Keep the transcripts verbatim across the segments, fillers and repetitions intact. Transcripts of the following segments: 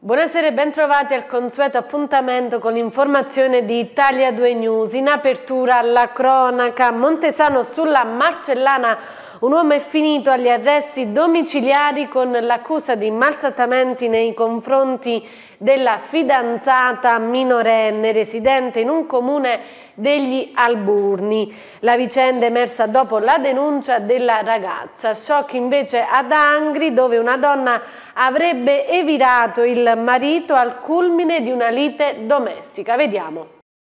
Buonasera e bentrovati al consueto appuntamento con l'informazione di Italia due News. In apertura la cronaca, Montesano sulla Marcellana, un uomo è finito agli arresti domiciliari con l'accusa di maltrattamenti nei confronti della fidanzata minorenne residente in un comune degli Alburni. La vicenda è emersa dopo la denuncia della ragazza. Shock invece ad Angri, dove una donna avrebbe evirato il marito al culmine di una lite domestica. Vediamo.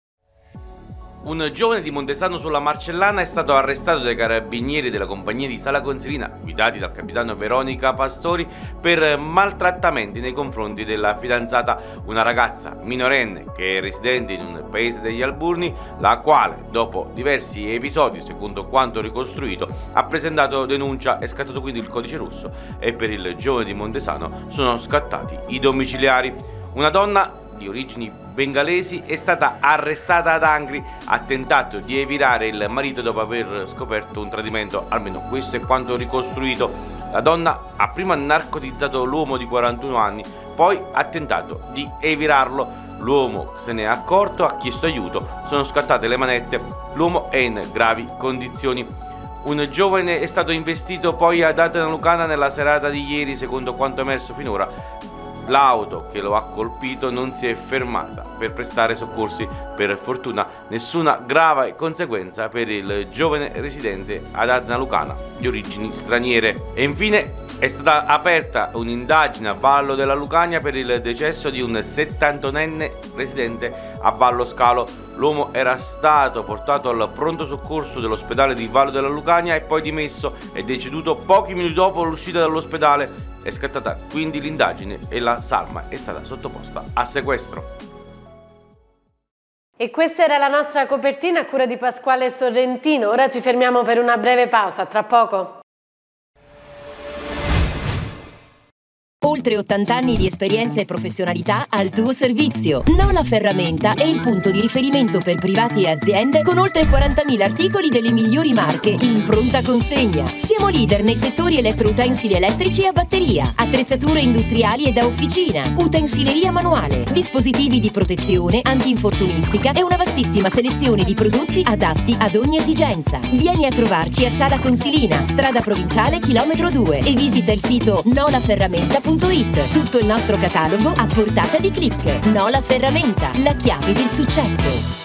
Un giovane di Montesano sulla Marcellana è stato arrestato dai carabinieri della compagnia di Sala Consilina, guidati dal capitano Veronica Pastori, per maltrattamenti nei confronti della fidanzata, una ragazza minorenne che è residente in un paese degli Alburni, la quale, dopo diversi episodi, secondo quanto ricostruito, ha presentato denuncia. È scattato quindi il codice rosso e per il giovane di Montesano sono scattati i domiciliari. Una donna di origini bengalesi è stata arrestata ad Angri, ha tentato di evitare il marito dopo aver scoperto un tradimento, almeno questo è quanto ricostruito. La donna ha prima narcotizzato l'uomo di quarantuno anni, poi ha tentato di evirarlo. L'uomo se ne è accorto, ha chiesto aiuto, sono scattate le manette, l'uomo è in gravi condizioni. Un giovane è stato investito poi ad Adana Lucana nella serata di ieri, secondo quanto emerso finora. L'auto che lo ha colpito non si è fermata per prestare soccorsi. Per fortuna nessuna grave conseguenza per il giovane residente ad Adana Lucana di origini straniere. E infine è stata aperta un'indagine a Vallo della Lucania per il decesso di un settantunenne residente a Vallo Scalo. L'uomo era stato portato al pronto soccorso dell'ospedale di Vallo della Lucania e poi dimesso. È deceduto pochi minuti dopo l'uscita dall'ospedale. È scattata quindi l'indagine e la salma è stata sottoposta a sequestro. E questa era la nostra copertina a cura di Pasquale Sorrentino. Ora ci fermiamo per una breve pausa, tra poco. Oltre ottanta anni di esperienza e professionalità al tuo servizio. Nola Ferramenta è il punto di riferimento per privati e aziende con oltre quarantamila articoli delle migliori marche in pronta consegna. Siamo leader nei settori elettroutensili elettrici e a batteria, attrezzature industriali e da officina, utensileria manuale, dispositivi di protezione, antinfortunistica e una vastissima selezione di prodotti adatti ad ogni esigenza. Vieni a trovarci a Sala Consilina, strada provinciale chilometro due e visita il sito nola ferramenta punto it. Tutto il nostro catalogo a portata di click. Nola Ferramenta, la chiave del successo.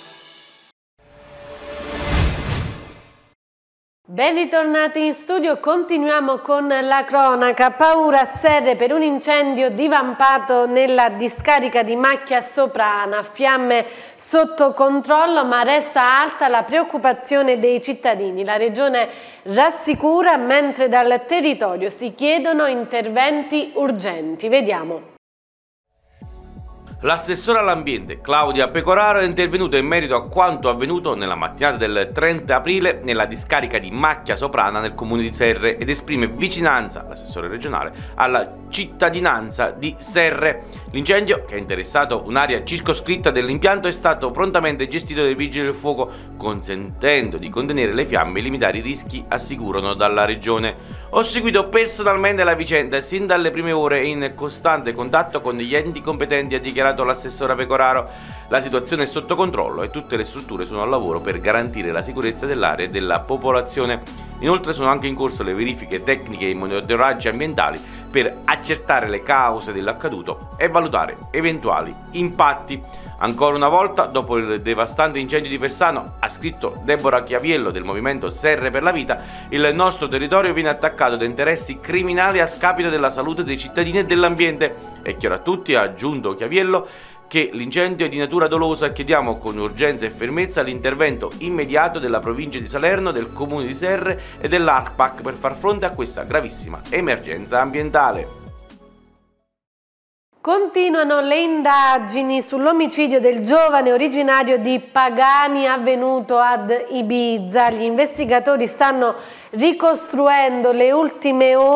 Ben ritornati in studio, continuiamo con la cronaca. Paura a Serre per un incendio divampato nella discarica di Macchia Soprana. Fiamme sotto controllo, ma resta alta la preoccupazione dei cittadini. La Regione rassicura, mentre dal territorio si chiedono interventi urgenti. Vediamo. L'assessore all'ambiente Claudia Pecoraro è intervenuta in merito a quanto avvenuto nella mattinata del trenta aprile nella discarica di Macchia Soprana nel comune di Serre ed esprime vicinanza, l'assessore regionale, alla cittadinanza di Serre. L'incendio, che ha interessato un'area circoscritta dell'impianto, è stato prontamente gestito dai vigili del fuoco, consentendo di contenere le fiamme e limitare i rischi, assicurano dalla regione. Ho seguito personalmente la vicenda sin dalle prime ore e in costante contatto con gli enti competenti, ha dichiarato l'assessora Pecoraro. La situazione è sotto controllo e tutte le strutture sono al lavoro per garantire la sicurezza dell'area e della popolazione. Inoltre sono anche in corso le verifiche tecniche e i monitoraggi ambientali per accertare le cause dell'accaduto e valutare eventuali impatti. Ancora una volta, dopo il devastante incendio di Persano, ha scritto Deborah Chiaviello del movimento Serre per la Vita, il nostro territorio viene attaccato da interessi criminali a scapito della salute dei cittadini e dell'ambiente. È chiaro a tutti, ha aggiunto Chiaviello, che l'incendio è di natura dolosa e chiediamo con urgenza e fermezza l'intervento immediato della provincia di Salerno, del comune di Serre e dell'ARPAC per far fronte a questa gravissima emergenza ambientale. Continuano le indagini sull'omicidio del giovane originario di Pagani avvenuto ad Ibiza. Gli investigatori stanno ricostruendo le ultime ore